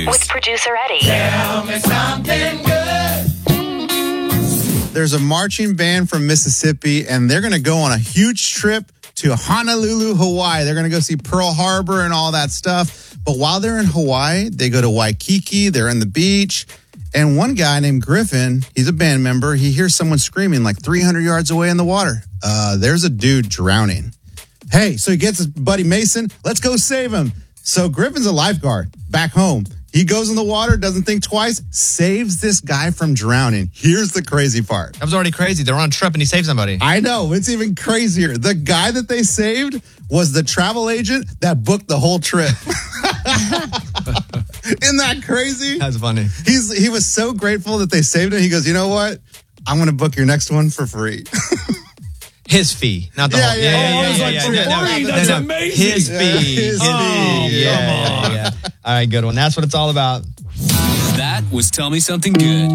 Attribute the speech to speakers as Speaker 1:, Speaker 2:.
Speaker 1: With producer Eddie.
Speaker 2: Tell me something good.
Speaker 3: There's a marching band from Mississippi, and they're going to go on a huge trip to Honolulu, Hawaii. They're going to go see Pearl Harbor and all that stuff. But while they're in Hawaii, they go to Waikiki. They're in the beach. And one guy named Griffin, he's a band member. He hears someone screaming like 300 yards away in the water. There's a dude drowning. Hey, so he gets his buddy Mason. Let's go save him. So Griffin's a lifeguard back home. He goes in the water, doesn't think twice, saves this guy from drowning. Here's the crazy part.
Speaker 4: That was already crazy. They're on a trip and he saved somebody.
Speaker 3: I know. It's even crazier. The guy that they saved was the travel agent that booked the whole trip. Isn't that crazy?
Speaker 4: That's funny.
Speaker 3: He was so grateful that they saved him. He goes, you know what? I'm going to book your next one for free.
Speaker 4: His fee, not the whole.
Speaker 2: That's amazing.
Speaker 4: His fee.
Speaker 3: His fee.
Speaker 4: Yeah. All right, good one. That's what it's all about.
Speaker 5: That was Tell Me Something Good.